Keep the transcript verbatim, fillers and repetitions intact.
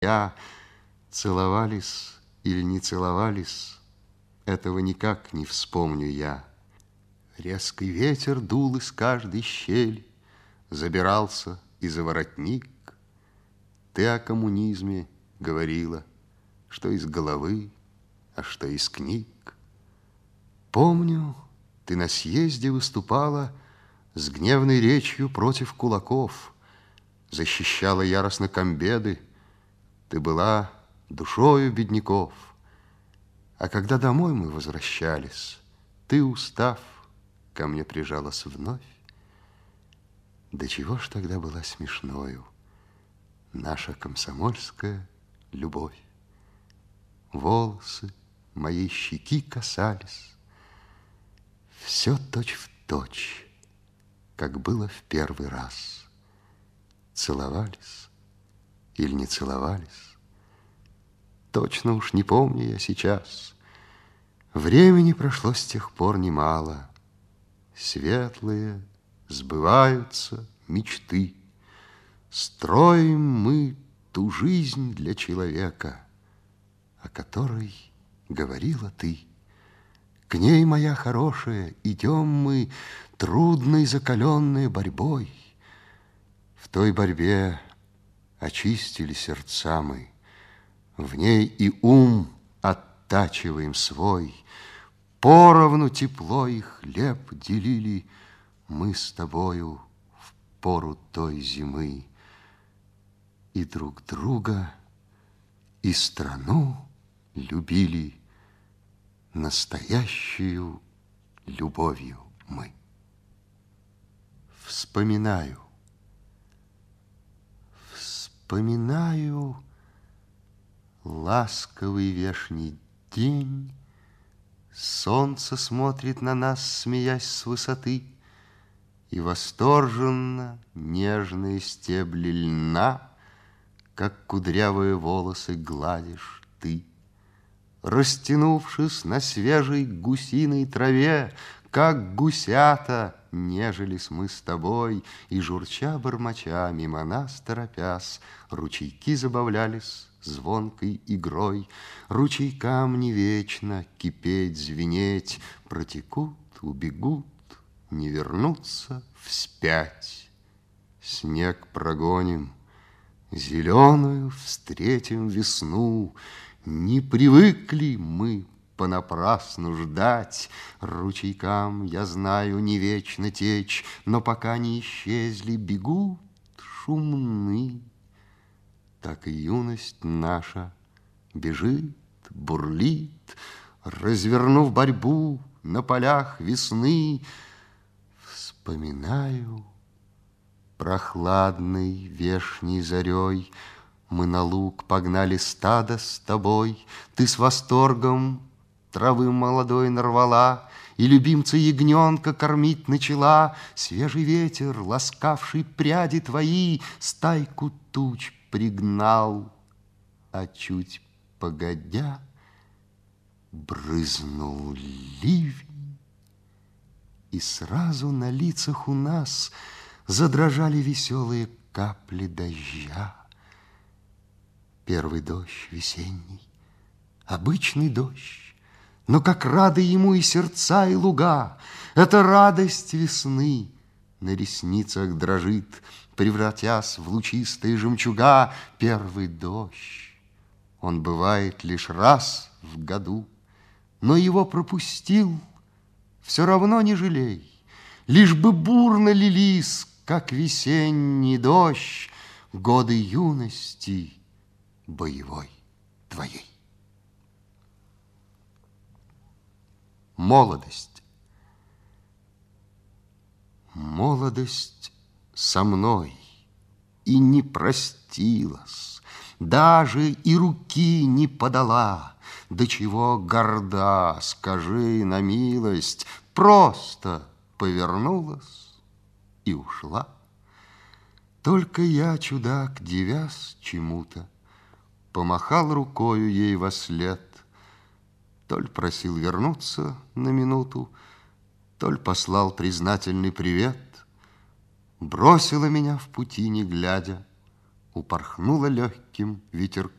Я целовались или не целовались, этого никак не вспомню я. Резкий ветер дул из каждой щели, забирался и за воротник. Ты о коммунизме говорила, что из головы, а что из книг. Помню, ты на съезде выступала с гневной речью против кулаков, защищала яростно комбеды. Ты была душою бедняков. А когда домой мы возвращались, ты, устав, ко мне прижалась вновь. Да чего ж тогда была смешною наша комсомольская любовь. Волосы моей щеки касались, все точь в точь, как было в первый раз. Целовались или не целовались, точно уж не помню я сейчас. Времени прошло с тех пор немало. Светлые сбываются мечты. Строим мы ту жизнь для человека, о которой говорила ты. К ней, моя хорошая, идем мы трудной закаленной борьбой. В той борьбе очистили сердца мы, в ней и ум оттачиваем свой. Поровну тепло и хлеб делили мы с тобою в пору той зимы. И друг друга, и страну любили настоящую любовью мы. Вспоминаю, вспоминаю ласковый вешний день. Солнце смотрит на нас, смеясь с высоты, и восторженно нежные стебли льна, как кудрявые волосы, гладишь ты. Растянувшись на свежей гусиной траве, как гусята, нежились мы с тобой, и, журча бормоча, мимо нас торопясь, ручейки забавлялись звонкой игрой. Ручейкам не вечно кипеть, звенеть, протекут, убегут, не вернутся вспять. Снег прогоним, зеленую встретим весну. Не привыкли мы понапрасну ждать. Ручейкам, я знаю, не вечно течь, но пока не исчезли, бегут шумны. Так и юность наша бежит, бурлит, развернув борьбу на полях весны. Вспоминаю прохладной вешней зарей мы на луг погнали стадо с тобой. Ты с восторгом травы молодой нарвала и любимца ягненка кормить начала. Свежий ветер, ласкавший пряди твои, стайку туч пригнал, а чуть погодя брызнул ливень, и сразу на лицах у нас задрожали веселые капли дождя. Первый дождь весенний, обычный дождь, но как рады ему и сердца, и луга. Это радость весны на ресницах дрожит, превратясь в лучистые жемчуга. Первый дождь, он бывает лишь раз в году, но его пропустил, все равно не жалей. Лишь бы бурно лились, как весенний дождь, годы юности боевой твоей. Молодость. Молодость со мной и не простилась, даже и руки не подала. До чего горда, скажи на милость, просто повернулась и ушла. Только я, чудак, дивясь чему-то, помахал рукою ей вослед, толь просил вернуться на минуту, толь послал признательный привет. Бросила меня в пути, не глядя, упорхнула легким ветерком.